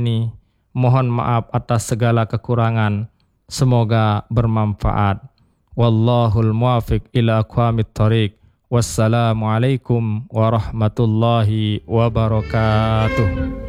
ini. Mohon maaf atas segala kekurangan. Semoga bermanfaat. Wallahul muwafiq ila aqwamit thoriq. Wassalamualaikum warahmatullahi wabarakatuh.